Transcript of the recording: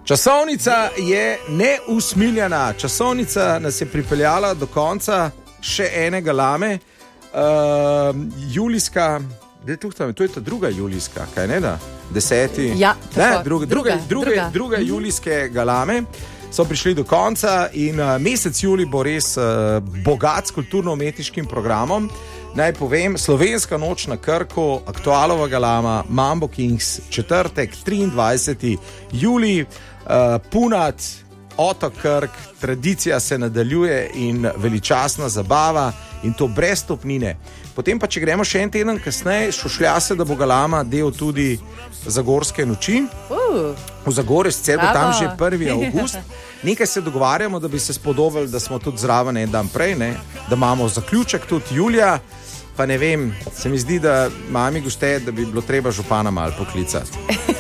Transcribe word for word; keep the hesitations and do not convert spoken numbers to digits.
Časovnica je neusmiljena. Časovnica nas je pripeljala do konca še ene galame. Uh, julijska, da je tukaj, to je ta druga julijska, kaj ne da? Deseti. Ja, ne, druga, druga, druga, druga, druga, druga Mhm. julijske galame so prišli do konca in uh, mesec julij bo res uh, bogat s kulturno-umetniškim programom. Naj povem, Slovenska noč na Krku, Aktualova galama, Mambo Kings, četrtek, triindvajseti julij, uh, Punat, Otok Krk, tradicija se nadaljuje in veličastna zabava in to brez stopnine. Potem pa, če gremo še en teden kasneje, šušlja se, da bo galama del tudi Zagorske noči. Uh, V Zagorju sicer bo tam bravo. že prvi avgust. Nekaj se dogovarjamo, da bi se spodobili, da smo tudi zraven en dan prej, ne? Da imamo zaključek tudi julija. Pa ne vem, se mi zdi, da mami goste, da bi bilo treba župana malo poklicati.